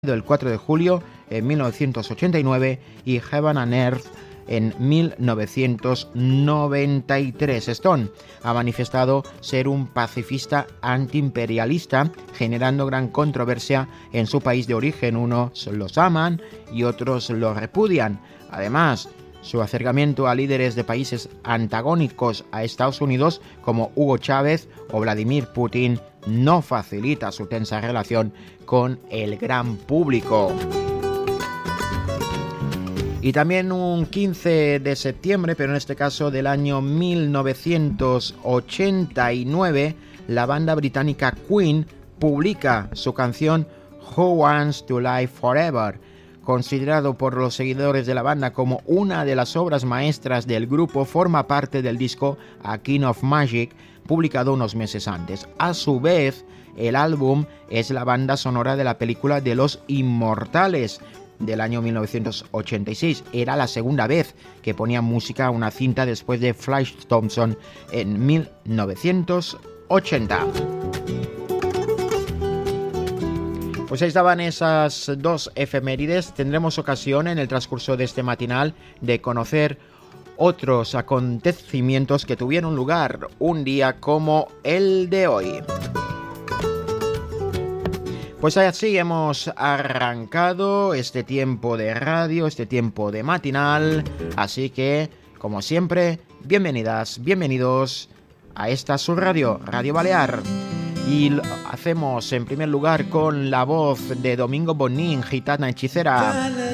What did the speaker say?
el 4 de julio en 1989 y Heaven and Earth en 1993. Stone ha manifestado ser un pacifista antiimperialista, generando gran controversia en su país de origen. Unos los aman y otros los repudian. Además, su acercamiento a líderes de países antagónicos a Estados Unidos como Hugo Chávez o Vladimir Putin no facilita su tensa relación con el gran público. Y también un 15 de septiembre, pero en este caso del año 1989, la banda británica Queen publica su canción Who Wants to Live Forever, considerado por los seguidores de la banda como una de las obras maestras del grupo. Forma parte del disco A Kind of Magic, publicado unos meses antes. A su vez, el álbum es la banda sonora de la película de Los Inmortales del año 1986. Era la segunda vez que ponía música a una cinta después de Flash Thompson en 1980. Pues ahí estaban esas dos efemérides. Tendremos ocasión en el transcurso de este matinal de conocer otros acontecimientos que tuvieron lugar un día como el de hoy. Pues así hemos arrancado este tiempo de radio, este tiempo de matinal. Así que, como siempre, bienvenidas, bienvenidos a esta su radio, Radio Balear. Y lo hacemos en primer lugar con la voz de Domingo Bonín, Gitana Hechicera.